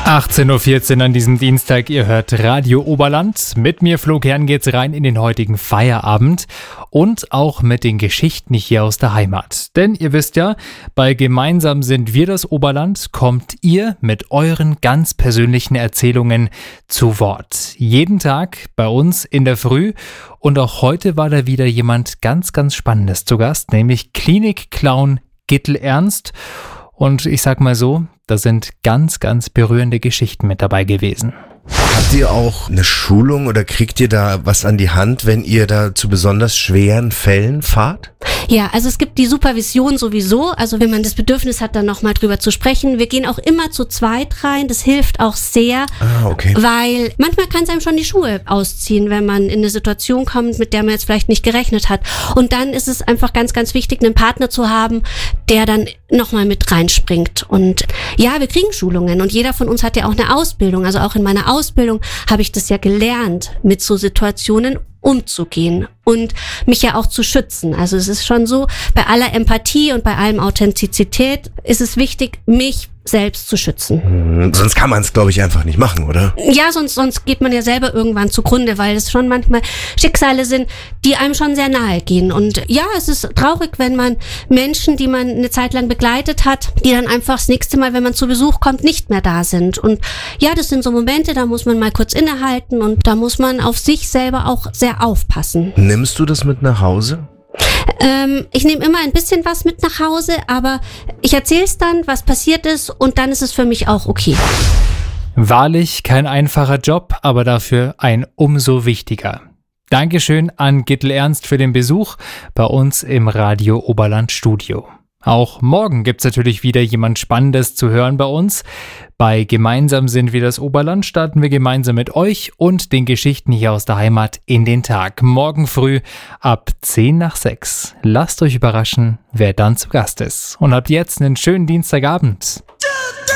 18.14 Uhr an diesem Dienstag, ihr hört Radio Oberland. Mit mir, Flo Kern, geht's rein in den heutigen Feierabend und auch mit den Geschichten hier aus der Heimat. Denn ihr wisst ja, bei Gemeinsam sind wir das Oberland kommt ihr mit euren ganz persönlichen Erzählungen zu Wort. Jeden Tag bei uns in der Früh und auch heute war da wieder jemand ganz, ganz Spannendes zu Gast, nämlich Klinik-Clown Gitl Ernst. Und ich sag mal so, da sind ganz, ganz berührende Geschichten mit dabei gewesen. Habt ihr auch eine Schulung oder kriegt ihr da was an die Hand, wenn ihr da zu besonders schweren Fällen fahrt? Ja, also es gibt die Supervision sowieso, also wenn man das Bedürfnis hat, dann nochmal drüber zu sprechen. Wir gehen auch immer zu zweit rein, das hilft auch sehr, Okay. Weil manchmal kann es einem schon die Schuhe ausziehen, wenn man in eine Situation kommt, mit der man jetzt vielleicht nicht gerechnet hat. Und dann ist es einfach ganz, ganz wichtig, einen Partner zu haben, der dann nochmal mit reinspringt. Und ja, wir kriegen Schulungen und jeder von uns hat ja auch eine Ausbildung, also auch in meiner Ausbildung habe ich das ja gelernt, mit so Situationen umzugehen und mich ja auch zu schützen. Also es ist schon so, bei aller Empathie und bei allem Authentizität ist es wichtig, mich selbst zu schützen. Sonst kann man es, glaube ich, einfach nicht machen, oder? Ja, sonst geht man ja selber irgendwann zugrunde, weil es schon manchmal Schicksale sind, die einem schon sehr nahe gehen. Und ja, es ist traurig, wenn man Menschen, die man eine Zeit lang begleitet hat, die dann einfach das nächste Mal, wenn man zu Besuch kommt, nicht mehr da sind. Und ja, das sind so Momente, da muss man mal kurz innehalten und da muss man auf sich selber auch sehr aufpassen. Nimmst du das mit nach Hause? Ich nehme immer ein bisschen was mit nach Hause, aber ich erzähle es dann, was passiert ist und dann ist es für mich auch okay. Wahrlich kein einfacher Job, aber dafür ein umso wichtiger. Dankeschön an Gitl Ernst für den Besuch bei uns im Radio Oberland Studio. Auch morgen gibt's natürlich wieder jemand Spannendes zu hören bei uns. Bei Gemeinsam sind wir das Oberland starten wir gemeinsam mit euch und den Geschichten hier aus der Heimat in den Tag. Morgen früh ab 5:50. Lasst euch überraschen, wer dann zu Gast ist. Und habt jetzt einen schönen Dienstagabend.